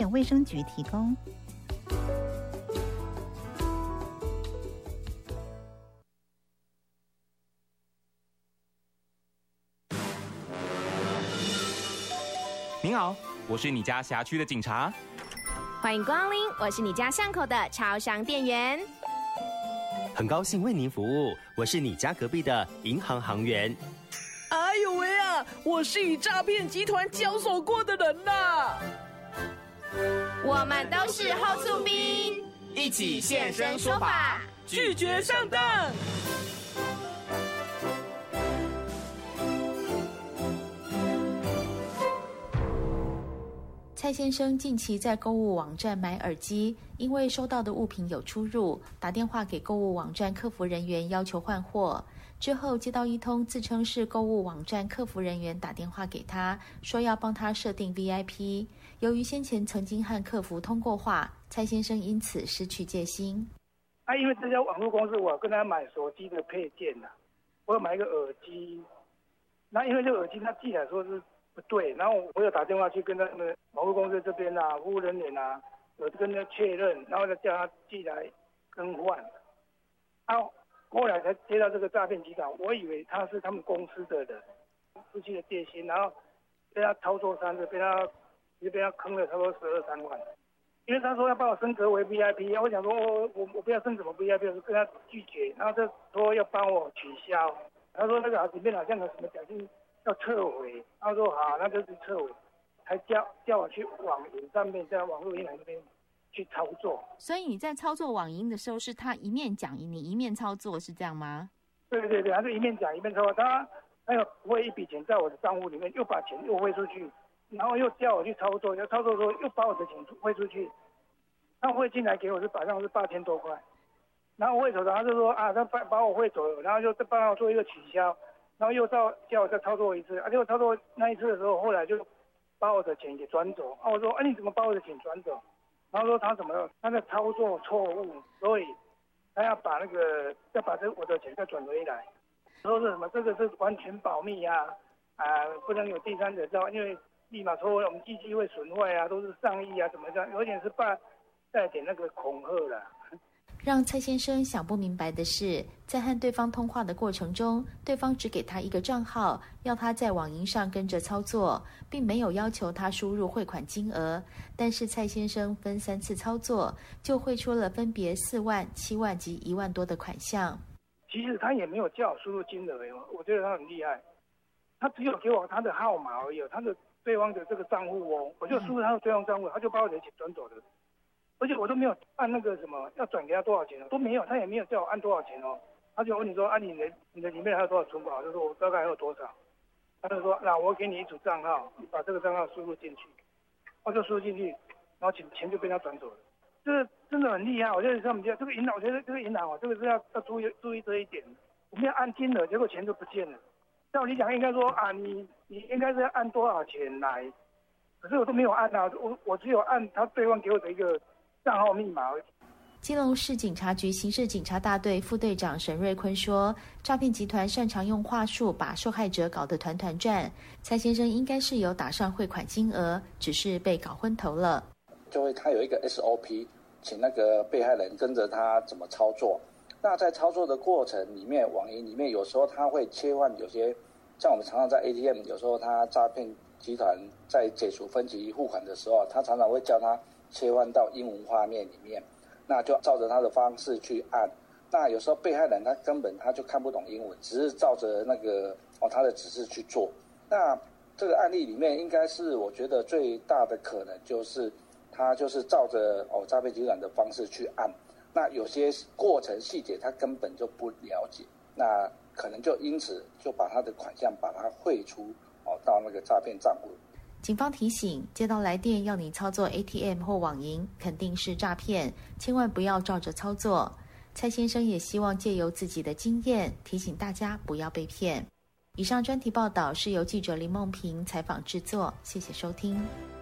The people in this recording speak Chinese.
卫生局提供。 您好，我是你家辖区的警察。 欢迎光临，我是你家巷口的超商店员。 很高兴为您服务，我是你家隔壁的银行行员。 哎呦喂啊，我是与诈骗集团交手过的人呐。 我们都是后厝兵， 一起现身说法， 拒绝上当。 蔡先生近期在购物网站买耳机，因为收到的物品有出入，打电话给购物网站客服人员要求换货。之后接到一通自称是购物网站客服人员打电话给他，说要帮他设定 VIP。由于先前曾经和客服通过话，蔡先生因此失去戒心。 因为这家网络公司，我跟他买手机的配件我有买一个耳机，那因为这个耳机他寄来说是不对，然后我有打电话去跟他们网络公司这边服务人员有跟他确认，然后再叫他寄来更换。后来才接到这个诈骗集团，我以为他是他们公司的人，失去了戒心，然后被他操作3次，被他坑了差不多12-13万。因为他说要帮我升格为 VIP， 我想说我不要升什么 VIP， 我就跟他拒绝，然后他说要帮我取消，他说那个里面好像有什么奖金要撤回，他说好，那就是撤回，还叫我去网银上面，在网络银行那边去操作。 所以你在操作网银的时候，是他一面讲你一面操作，是这样吗？ 对，他是一面讲一面操作，他有汇一笔钱在我的账户里面，又把钱又汇出去，然后又叫我去操作，操作的时候又把我的钱汇出去，他汇进来给我好像是8000多块，然后汇走了，他就说他把我汇走了，然后就帮我做一个取消，然后又叫我再操作一次，结果操作那一次的时候，后来就把我的钱给转走，我说你怎么把我的钱转走？然后说他的操作错误，所以他要把我的钱再转回来。说是什么这个是完全保密不能有第三者知道，因为立马说我们机器会损坏都是上亿怎么样，有点是带点那个恐吓了。 让蔡先生想不明白的是，在和对方通话的过程中，对方只给他一个账号，要他在网银上跟着操作，并没有要求他输入汇款金额。但是蔡先生分3次操作，就汇出了分别4万、7万及1万多的款项。 其实他也没有叫我输入金额，我觉得他很厉害，他只有给我他的号码而已，他的对方的这个账户我就输入他的对方账户，他就把我的钱转走了。而且我都没有按那个什么要转给他多少钱都没有，他也没有叫我按多少钱他就问你说你的里面还有多少存款，就说我大概还有多少，他就说那我给你一组账号，你把这个账号输入进去，我就输入进去，然后钱就被他转走了。这个真的很厉害，我觉得他们家这个银行，我觉得这个银行这个是要注意这一点，我没有按金额，结果钱就不见了。照理讲应该说你应该是要按多少钱来，可是我都没有按我只有按他对方给我的一个账号密码而已。 基隆市警察局刑事警察大队副队长沈瑞坤说，诈骗集团擅长用话术把受害者搞得团团转，蔡先生应该是有打上汇款金额，只是被搞昏头了。 就会他有一个 SOP， 请那个被害人跟着他怎么操作。那在操作的过程里面，网银里面有时候他会切换，有些像我们常常在 ATM， 有时候他诈骗集团在解除分期付款的时候，他常常会叫他切换到英文画面里面，那就照着他的方式去按。那有时候被害人他根本就看不懂英文，只是照着那个他的指示去做。那这个案例里面应该是我觉得最大的可能就是他就是照着诈骗集团的方式去按，那有些过程细节他根本就不了解，那可能就因此就把他的款项把它汇出到那个诈骗账户。 警方提醒，接到来电要你操作 ATM 或网银，肯定是诈骗，千万不要照着操作。蔡先生也希望借由自己的经验，提醒大家不要被骗。以上专题报道是由记者林梦萍采访制作，谢谢收听。